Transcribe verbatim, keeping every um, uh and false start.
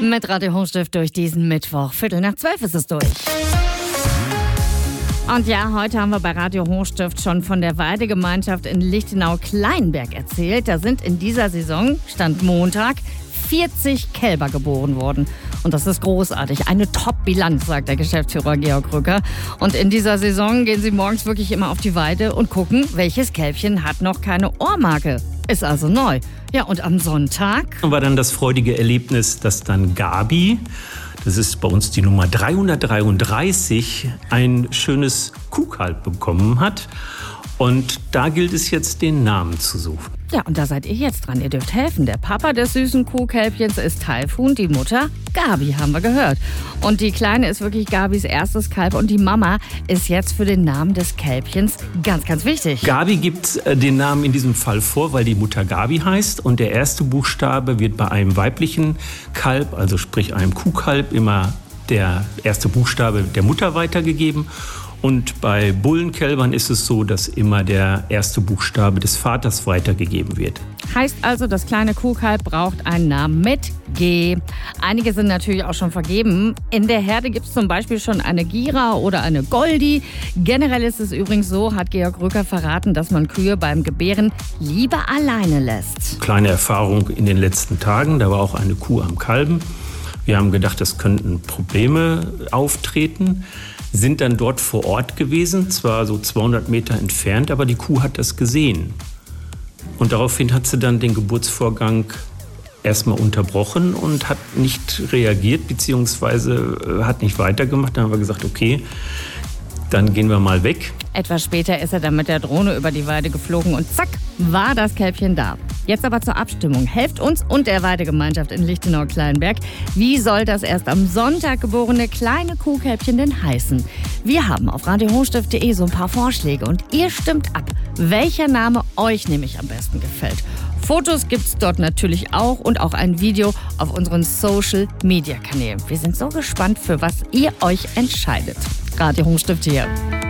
Mit Radio Hochstift durch diesen Mittwoch. Viertel nach zwölf ist es durch. Und ja, heute haben wir bei Radio Hochstift schon von der Weidegemeinschaft in Lichtenau-Kleinberg erzählt. Da sind in dieser Saison, Stand Montag, vierzig Kälber geboren worden. Und das ist großartig. Eine Top-Bilanz, sagt der Geschäftsführer Georg Rücker. Und in dieser Saison gehen sie morgens wirklich immer auf die Weide und gucken, welches Kälbchen hat noch keine Ohrmarke. Ist also neu. Ja, und am Sonntag war dann das freudige Erlebnis, dass dann Gabi, das ist bei uns die Nummer dreihundertdreiunddreißig, ein schönes Kuhkalb bekommen hat. Und da gilt es jetzt, den Namen zu suchen. Ja, und da seid ihr jetzt dran. Ihr dürft helfen. Der Papa des süßen Kuhkälbchens ist Taifun, die Mutter Gabi, haben wir gehört. Und die Kleine ist wirklich Gabis erstes Kalb und die Mama ist jetzt für den Namen des Kälbchens ganz, ganz wichtig. Gabi gibt den Namen in diesem Fall vor, weil die Mutter Gabi heißt. Und der erste Buchstabe wird bei einem weiblichen Kalb, also sprich einem Kuhkalb, immer der erste Buchstabe der Mutter weitergegeben. Und bei Bullenkälbern ist es so, dass immer der erste Buchstabe des Vaters weitergegeben wird. Heißt also, das kleine Kuhkalb braucht einen Namen mit G. Einige sind natürlich auch schon vergeben. In der Herde gibt es zum Beispiel schon eine Gira oder eine Goldi. Generell ist es übrigens so, hat Georg Rücker verraten, dass man Kühe beim Gebären lieber alleine lässt. Kleine Erfahrung in den letzten Tagen, da war auch eine Kuh am Kalben. Wir haben gedacht, es könnten Probleme auftreten. Sind dann dort vor Ort gewesen, zwar so zweihundert Meter entfernt, aber die Kuh hat das gesehen. Und daraufhin hat sie dann den Geburtsvorgang erstmal unterbrochen und hat nicht reagiert, beziehungsweise hat nicht weitergemacht. Dann haben wir gesagt, okay, dann gehen wir mal weg. Etwas später ist er dann mit der Drohne über die Weide geflogen und zack, war das Kälbchen da. Jetzt aber zur Abstimmung. Helft uns und der Weidegemeinschaft in Lichtenau-Kleinberg. Wie soll das erst am Sonntag geborene kleine Kuhkälbchen denn heißen? Wir haben auf radio hochstift punkt de so ein paar Vorschläge und ihr stimmt ab, welcher Name euch nämlich am besten gefällt. Fotos gibt's dort natürlich auch und auch ein Video auf unseren Social-Media-Kanälen. Wir sind so gespannt, für was ihr euch entscheidet. Radio Hochstift hier.